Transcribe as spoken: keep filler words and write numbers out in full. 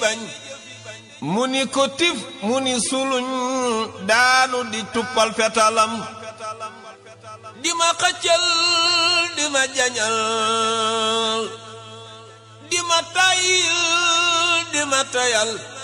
bañ mu ni ko tif mu ni suluñ daanu di tuppal fetalam di ma xëccal di ma jañal di ma tayil di ma tayal